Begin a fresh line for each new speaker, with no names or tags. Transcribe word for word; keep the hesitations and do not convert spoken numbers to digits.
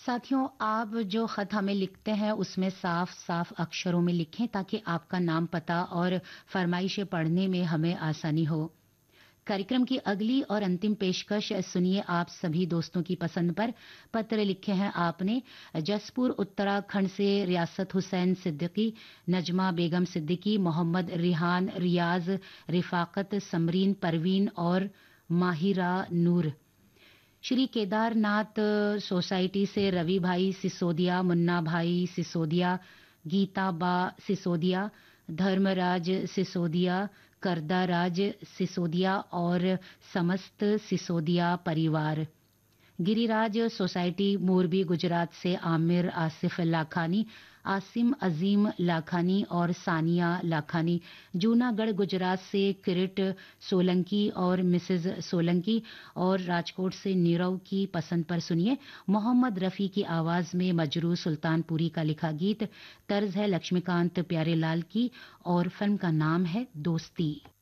साथियों, आप जो खत हमें लिखते हैं उसमें साफ-साफ अक्षरों में लिखें ताकि आपका नाम, पता और फरमाइशें पढ़ने में हमें आसानी हो। कार्यक्रम की अगली और अंतिम पेशकश सुनिए आप सभी दोस्तों की पसंद पर। पत्र लिखे हैं आपने जसपुर उत्तराखंड से रियासत हुसैन सिद्दीकी, नजमा बेगम सिद्दीकी, मोहम्मद रिहान, रियाज, रिफाकत, समरीन, परवीन और माहिरा नूर। श्री केदारनाथ सोसाइटी से रवि भाई सिसोदिया, मुन्ना भाई सिसोदिया, गीता बा सिसोदिया, धर्मराज सिसोदिया, करदाराज सिसोदिया और समस्त सिसोदिया परिवार। गिरिराज सोसाइटी मोरबी गुजरात से आमिर आसिफ लाखानी, आसिम अजीम लाखानी और सानिया लाखानी। जूनागढ़ गुजरात से किरिट सोलंकी और मिसेज सोलंकी और राजकोट से नीरव की पसंद पर सुनिए मोहम्मद रफी की आवाज में मजरू सुल्तानपुरी का लिखा गीत। तर्ज है लक्ष्मीकांत प्यारेलाल की और फिल्म का नाम है दोस्ती।